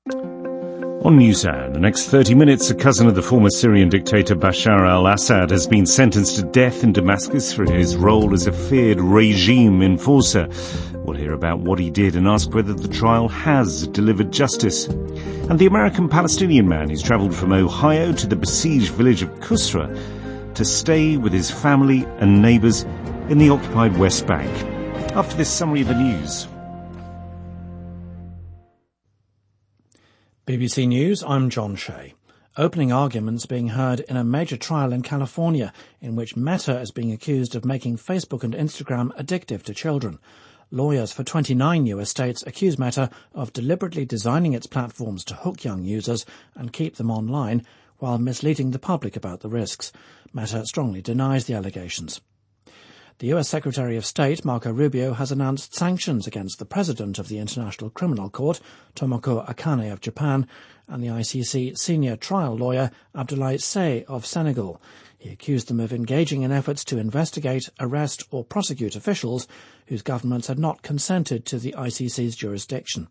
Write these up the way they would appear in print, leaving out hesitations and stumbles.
On NewsHour, in the next 30 minutes, a cousin of the former Syrian dictator Bashar al-Assad has been sentenced to death in Damascus for his role as a feared regime enforcer. We'll hear about what he did and ask whether the trial has delivered justice. And the American-Palestinian man who's travelled from Ohio to the besieged village of Kusra to stay with his family and neighbours in the occupied West Bank. After this summary of the news. BBC News, I'm John Shea. Opening arguments being heard in a major trial in California in which Meta is being accused of making Facebook and Instagram addictive to children. Lawyers for 29 US states accuse Meta of deliberately designing its platforms to hook young users and keep them online while misleading the public about the risks. Meta strongly denies the allegations. The US Secretary of State, Marco Rubio, has announced sanctions against the President of the International Criminal Court, Tomoko Akane of Japan, and the ICC senior trial lawyer, Abdoulaye Seye of Senegal. He accused them of engaging in efforts to investigate, arrest or prosecute officials whose governments had not consented to the ICC's jurisdiction.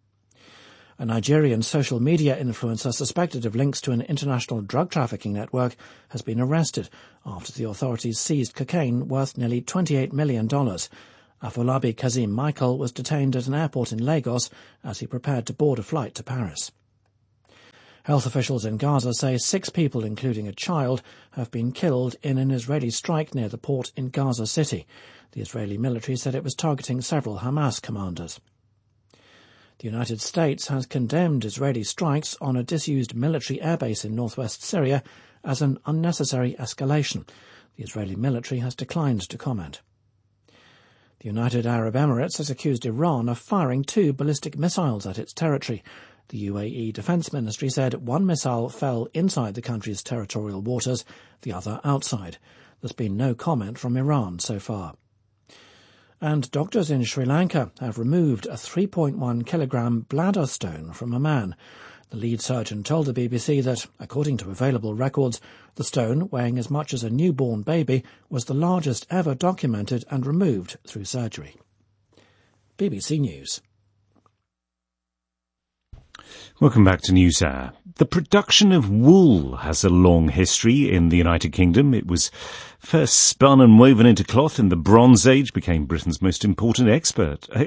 A Nigerian social media influencer suspected of links to an international drug trafficking network has been arrested after the authorities seized cocaine worth nearly $28 million. Afolabi Kazim Michael was detained at an airport in Lagos as he prepared to board a flight to Paris. Health officials in Gaza say 6 people, including a child, have been killed in an Israeli strike near the port in Gaza City. The Israeli military said it was targeting several Hamas commanders. The United States has condemned Israeli strikes on a disused military airbase in northwest Syria as an unnecessary escalation. The Israeli military has declined to comment. The United Arab Emirates has accused Iran of firing 2 ballistic missiles at its territory. The UAE Defence Ministry said one missile fell inside the country's territorial waters, the other outside. There's been no comment from Iran so far. And doctors in Sri Lanka have removed a 3.1 kilogram bladder stone from a man. The lead surgeon told the BBC that, according to available records, the stone, weighing as much as a newborn baby, was the largest ever documented and removed through surgery. BBC News. Welcome back to NewsHour. The production of wool has a long history in the United Kingdom. It was first spun and woven into cloth in the Bronze Age, became Britain's most important export in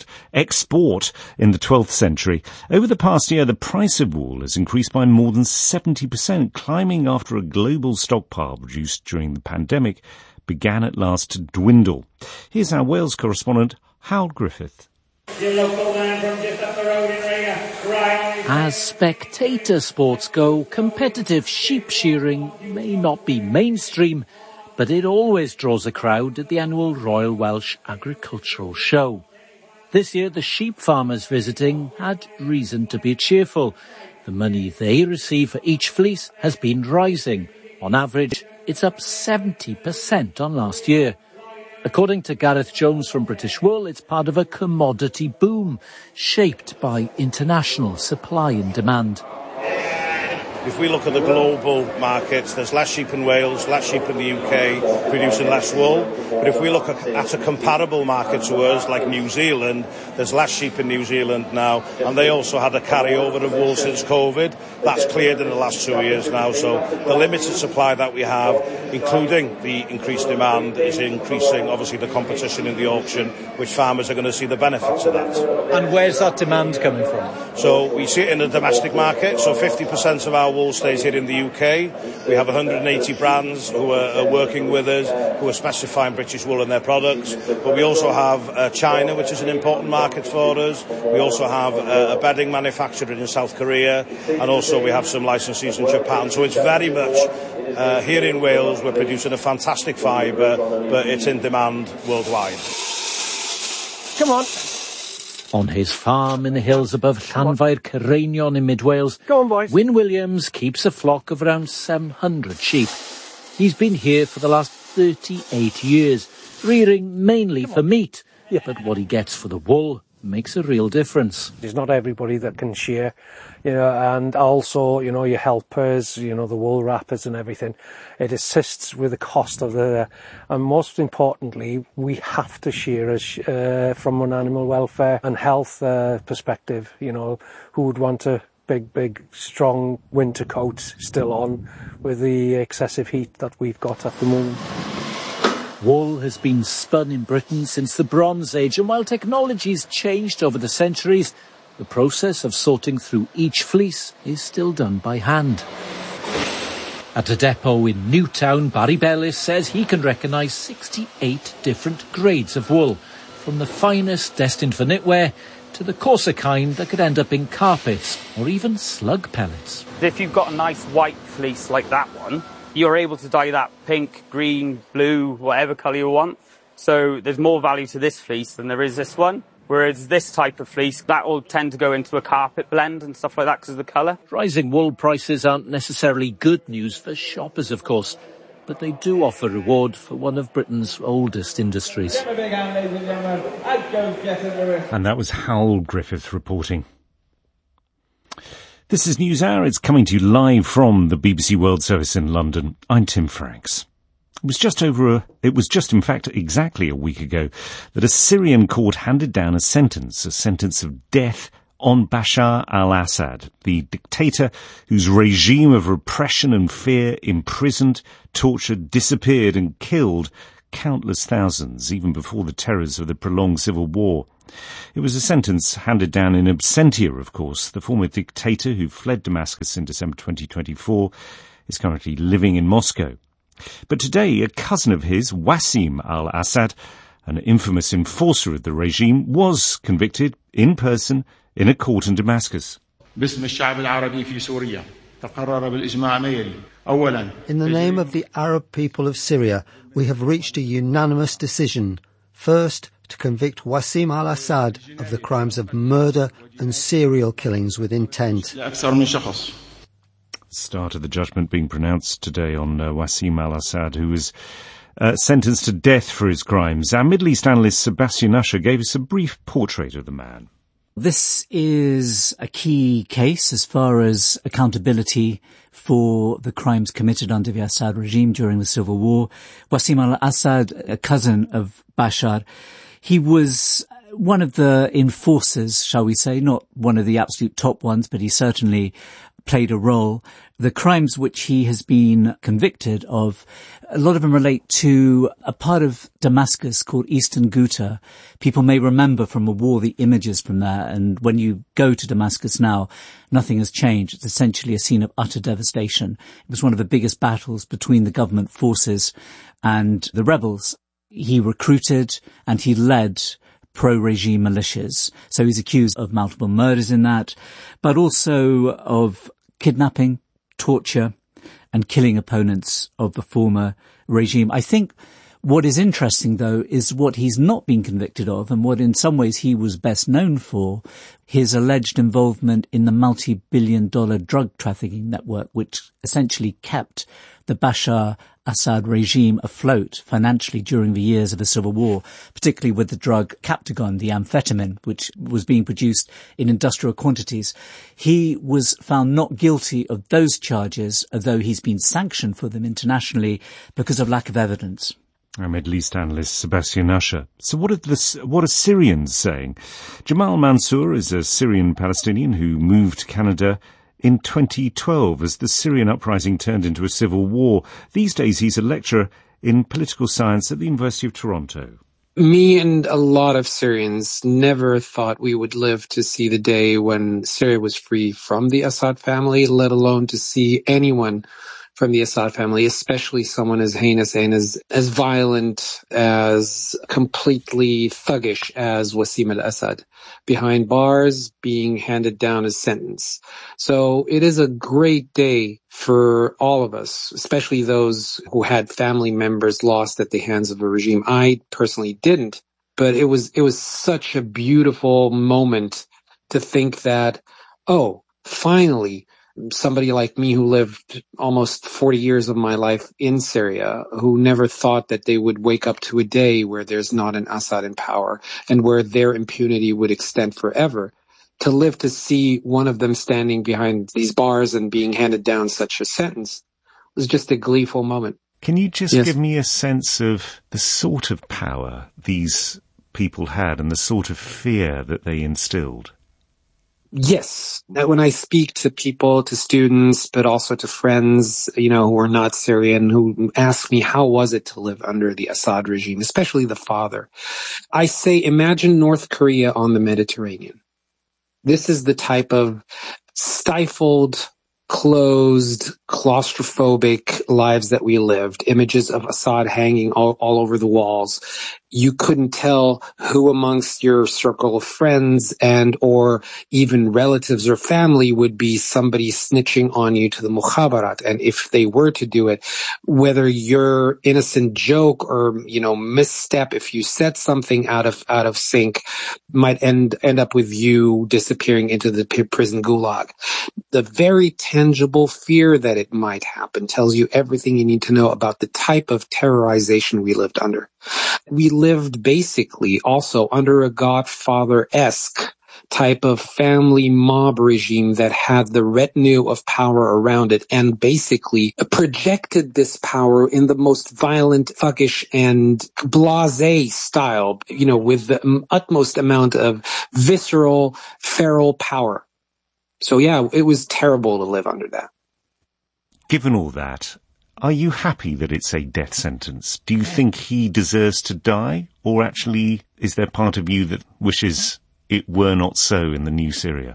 the 12th century. Over the past year, the price of wool has increased by more than 70%, climbing after a global stockpile produced during the pandemic began at last to dwindle. Here's our Wales correspondent, Hal Griffith. Your local man from just up the road in Riga, right? As spectator sports go, competitive sheep shearing may not be mainstream, but it always draws a crowd at the annual Royal Welsh Agricultural Show. This year, the sheep farmers visiting had reason to be cheerful. The money they receive for each fleece has been rising. On average, it's up 70% on last year. According to Gareth Jones from British Wool, it's part of a commodity boom shaped by international supply and demand. If we look at the global markets, there's less sheep in Wales, less sheep in the UK, producing less wool. But if we look at a comparable market to us, like New Zealand, there's less sheep in New Zealand now, and they also had a carryover of wool since COVID. That's cleared in the last 2 years now, so the limited supply that we have, including the increased demand, is increasing, obviously, the competition in the auction, which farmers are going to see the benefits of that. And where's that demand coming from? So we see it in the domestic market, so 50% of our wool stays here in the UK. We have 180 brands who are working with us, who are specifying British wool in their products. But we also have China, which is an important market for us. We also have a bedding manufacturer in South Korea, and also we have some licensees in Japan. So it's very much here in Wales, we're producing a fantastic fibre, but it's in demand worldwide. Come on. On his farm in the hills above Llanfair Cerreinion in mid-Wales, Wyn Williams keeps a flock of around 700 sheep. He's been here for the last 38 years, rearing mainly for meat. But what he gets for the wool makes a real difference. There's not everybody that can share, and also, your helpers, the wool wrappers and everything. It assists with the cost of and most importantly, we have to share from an animal welfare and health perspective. Who would want a big, strong winter coat still on with the excessive heat that we've got at the moment? Wool has been spun in Britain since the Bronze Age, and while technology's changed over the centuries, the process of sorting through each fleece is still done by hand. At a depot in Newtown, Barry Bellis says he can recognise 68 different grades of wool, from the finest destined for knitwear to the coarser kind that could end up in carpets or even slug pellets. If you've got a nice white fleece like that one, you're able to dye that pink, green, blue, whatever colour you want. So there's more value to this fleece than there is this one. Whereas this type of fleece, that will tend to go into a carpet blend and stuff like that because of the colour. Rising wool prices aren't necessarily good news for shoppers, of course, but they do offer reward for one of Britain's oldest industries. And that was Howell Griffith reporting. This is NewsHour. It's coming to you live from the BBC World Service in London. I'm Tim Franks. It was just in fact exactly a week ago that a Syrian court handed down a sentence of death on Bashar al-Assad, the dictator whose regime of repression and fear imprisoned, tortured, disappeared and killed countless thousands, even before the terrors of the prolonged civil war. It was a sentence handed down in absentia, of course. The former dictator, who fled Damascus in December 2024, is currently living in Moscow. But today, a cousin of his, Wassim al-Assad, an infamous enforcer of the regime, was convicted in person in a court in Damascus. In the name of the Arab people of Syria, we have reached a unanimous decision. First, to convict Wassim al-Assad of the crimes of murder and serial killings with intent. Start of the judgment being pronounced today on Wassim al-Assad, who was sentenced to death for his crimes. Our Middle East analyst Sebastian Usher gave us a brief portrait of the man. This is a key case as far as accountability for the crimes committed under the Assad regime during the civil war. Wassim al-Assad, a cousin of Bashar, he was one of the enforcers, shall we say, not one of the absolute top ones, but he certainly played a role. The crimes which he has been convicted of, a lot of them relate to a part of Damascus called Eastern Ghouta. People may remember from a war the images from there, and when you go to Damascus now, nothing has changed. It's essentially a scene of utter devastation. It was one of the biggest battles between the government forces and the rebels. He recruited and he led pro-regime militias. So he's accused of multiple murders in that, but also of kidnapping, torture, and killing opponents of the former regime. I think what is interesting, though, is what he's not been convicted of, and what in some ways he was best known for, his alleged involvement in the multi-billion-dollar drug trafficking network, which essentially kept the Bashar Assad regime afloat financially during the years of the civil war, particularly with the drug Captagon, the amphetamine, which was being produced in industrial quantities. He was found not guilty of those charges, although he's been sanctioned for them internationally because of lack of evidence. Our Middle East analyst Sebastian Usher. So what are Syrians saying? Jamal Mansour is a Syrian Palestinian who moved to Canada in 2012 as the Syrian uprising turned into a civil war. These days he's a lecturer in political science at the University of Toronto. Me and a lot of Syrians never thought we would live to see the day when Syria was free from the Assad family, let alone to see anyone from the Assad family, especially someone as heinous and as violent, as completely thuggish as Wassim al-Assad, behind bars, being handed down a sentence. So it is a great day for all of us, especially those who had family members lost at the hands of a regime. I personally didn't, but it was such a beautiful moment to think that, oh, finally, somebody like me who lived almost 40 years of my life in Syria, who never thought that they would wake up to a day where there's not an Assad in power and where their impunity would extend forever. To live to see one of them standing behind these bars and being handed down such a sentence was just a gleeful moment. Can you just give me a sense of the sort of power these people had and the sort of fear that they instilled? Yes. When I speak to people, to students, but also to friends, who are not Syrian, who ask me how was it to live under the Assad regime, especially the father, I say, imagine North Korea on the Mediterranean. This is the type of stifled, closed, claustrophobic lives that we lived. Images of Assad hanging all over the walls. You couldn't tell who amongst your circle of friends and or even relatives or family would be somebody snitching on you to the mukhabarat. And if they were to do it, whether your innocent joke or, misstep, if you said something out of sync, might end up with you disappearing into the prison gulag. The very tangible fear that it might happen tells you everything you need to know about the type of terrorization we lived under. We lived basically also under a Godfather-esque type of family mob regime that had the retinue of power around it and basically projected this power in the most violent, thuggish, and blasé style, with the utmost amount of visceral, feral power. So yeah, it was terrible to live under that. Given all that, are you happy that it's a death sentence? Do you think he deserves to die? Or actually, is there part of you that wishes it were not so in the new Syria?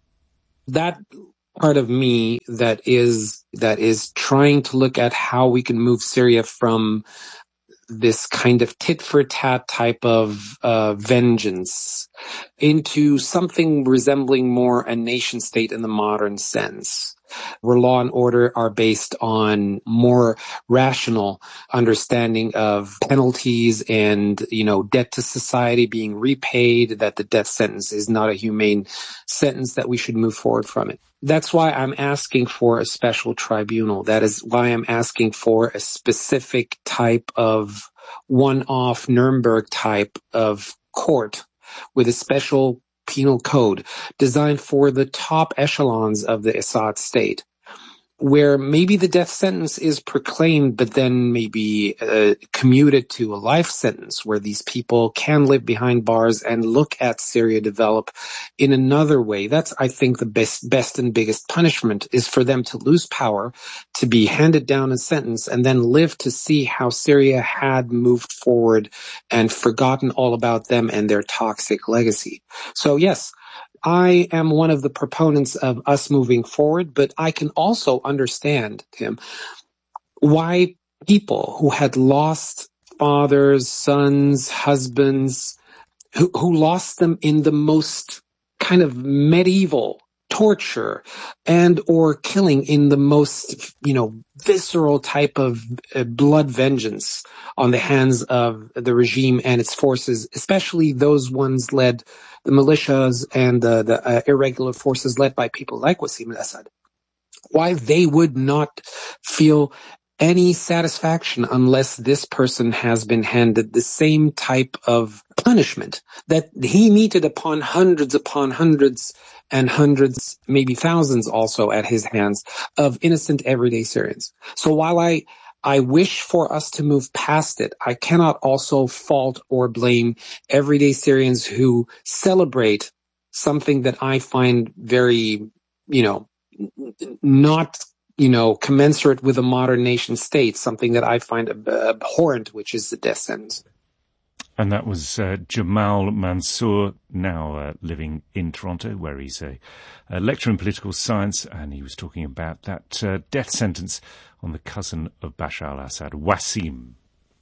That part of me that is trying to look at how we can move Syria from this kind of tit-for-tat type of vengeance into something resembling more a nation-state in the modern sense, where law and order are based on more rational understanding of penalties and, debt to society being repaid, that the death sentence is not a humane sentence, that we should move forward from it. That's why I'm asking for a special tribunal. That is why I'm asking for a specific type of one-off Nuremberg type of court with a special penal code designed for the top echelons of the Assad state, where maybe the death sentence is proclaimed, but then maybe commuted to a life sentence where these people can live behind bars and look at Syria develop in another way. That's, I think, the best and biggest punishment is for them to lose power, to be handed down a sentence, and then live to see how Syria had moved forward and forgotten all about them and their toxic legacy. So yes, I am one of the proponents of us moving forward, but I can also understand, Tim, why people who had lost fathers, sons, husbands, who lost them in the most kind of medieval torture and or killing in the most, visceral type of blood vengeance on the hands of the regime and its forces, especially those ones led, the militias and the irregular forces led by people like Wasim al-Assad, why they would not feel any satisfaction unless this person has been handed the same type of punishment that he meted upon hundreds and hundreds, maybe thousands also at his hands of innocent everyday Syrians. So while I wish for us to move past it, I cannot also fault or blame everyday Syrians who celebrate something that I find very, not, commensurate with a modern nation state, something that I find abhorrent, which is the death sentence. And that was Jamal Mansour, now living in Toronto, where he's a lecturer in political science, and he was talking about that death sentence on the cousin of Bashar al-Assad, Wasim.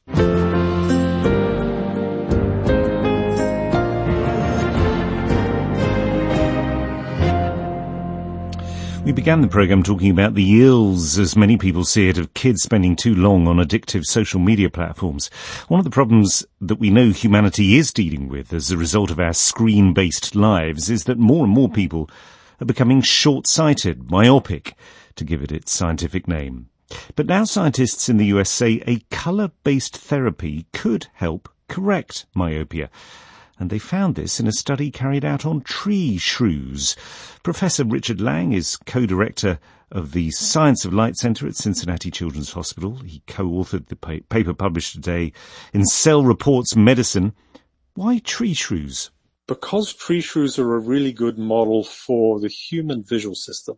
We began the programme talking about the ills, as many people see it, of kids spending too long on addictive social media platforms. One of the problems that we know humanity is dealing with as a result of our screen-based lives is that more and more people are becoming short-sighted, myopic, to give it its scientific name. But now scientists in the US say a colour-based therapy could help correct myopia. And they found this in a study carried out on tree shrews. Professor Richard Lang is co-director of the Science of Light Centre at Cincinnati Children's Hospital. He co-authored the paper published today in Cell Reports Medicine. Why tree shrews? Because tree shrews are a really good model for the human visual system.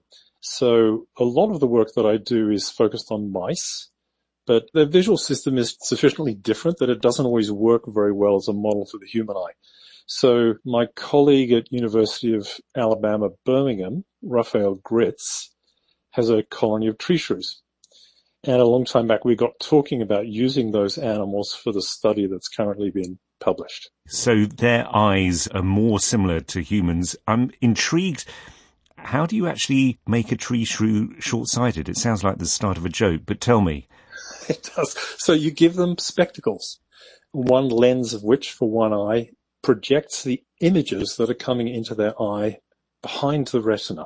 So a lot of the work that I do is focused on mice, but their visual system is sufficiently different that it doesn't always work very well as a model for the human eye. So my colleague at University of Alabama, Birmingham, Raphael Gritz, has a colony of tree shrews. And a long time back, we got talking about using those animals for the study that's currently been published. So their eyes are more similar to humans. I'm intrigued. How do you actually make a tree shrew short-sighted? It sounds like the start of a joke, but tell me. It does. So you give them spectacles, one lens of which for one eye projects the images that are coming into their eye behind the retina.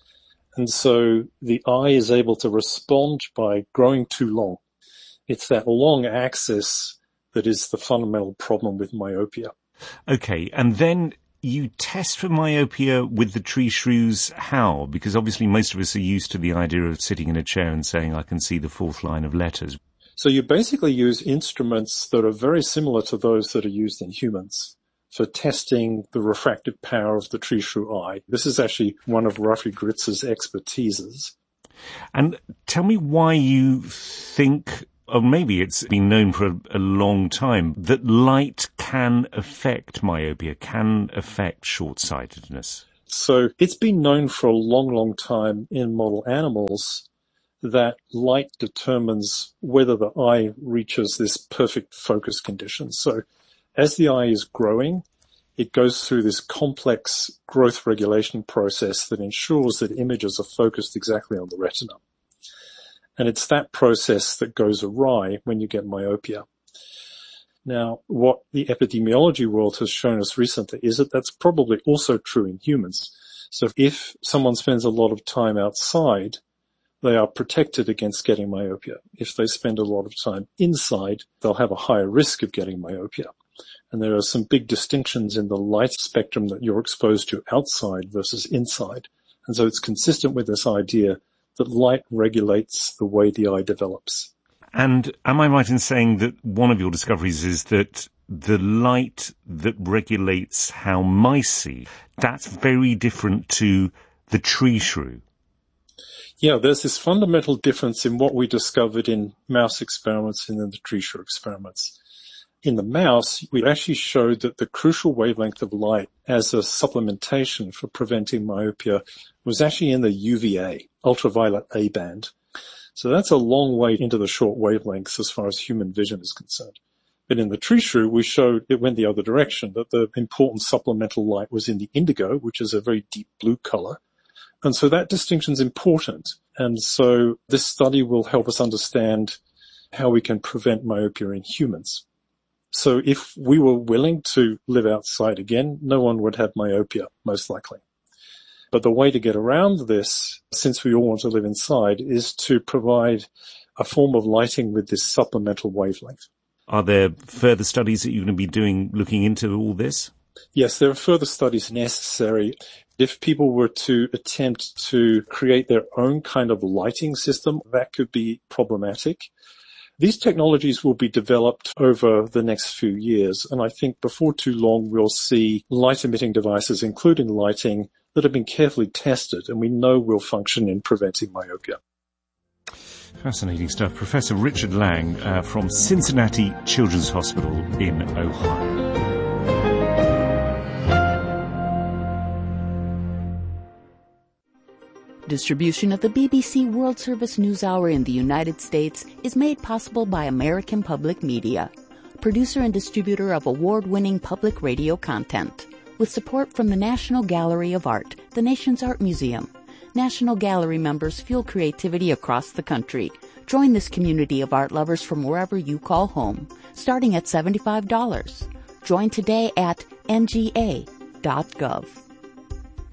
And so the eye is able to respond by growing too long. It's that long axis that is the fundamental problem with myopia. Okay, and then you test for myopia with the tree shrews how? Because obviously most of us are used to the idea of sitting in a chair and saying, I can see the fourth line of letters. So you basically use instruments that are very similar to those that are used in humans for testing the refractive power of the tree shrew eye. This is actually one of Raphael Gritz's expertises. And tell me why you think, or maybe it's been known for a long time, that light can affect myopia, can affect short-sightedness. So it's been known for a long, long time in model animals that light determines whether the eye reaches this perfect focus condition. So as the eye is growing, it goes through this complex growth regulation process that ensures that images are focused exactly on the retina. And it's that process that goes awry when you get myopia. Now, what the epidemiology world has shown us recently is that that's probably also true in humans. So if someone spends a lot of time outside, they are protected against getting myopia. If they spend a lot of time inside, they'll have a higher risk of getting myopia. And there are some big distinctions in the light spectrum that you're exposed to outside versus inside. And so it's consistent with this idea that light regulates the way the eye develops. And am I right in saying that one of your discoveries is that the light that regulates how mice see, that's very different to the tree shrew? Yeah, there's this fundamental difference in what we discovered in mouse experiments and in the tree shrew experiments. In the mouse, we actually showed that the crucial wavelength of light as a supplementation for preventing myopia was actually in the UVA, ultraviolet A band. So that's a long way into the short wavelengths as far as human vision is concerned. But in the tree shrew, we showed it went the other direction, that the important supplemental light was in the indigo, which is a very deep blue color. And so that distinction is important. And so this study will help us understand how we can prevent myopia in humans. So if we were willing to live outside again, no one would have myopia, most likely. But the way to get around this, since we all want to live inside, is to provide a form of lighting with this supplemental wavelength. Are there further studies that you're going to be doing looking into all this? Yes, there are further studies necessary. If people were to attempt to create their own kind of lighting system, that could be problematic. These technologies will be developed over the next few years, and I think before too long we'll see light-emitting devices, including lighting, that have been carefully tested and we know will function in preventing myopia. Fascinating stuff. Professor Richard Lang from Cincinnati Children's Hospital in Ohio. Distribution of the BBC World Service News Hour in the United States is made possible by American Public Media, producer and distributor of award-winning public radio content, with support from the National Gallery of Art, the nation's art museum. National Gallery members fuel creativity across the country. Join this community of art lovers from wherever you call home, starting at $75. Join today at nga.gov.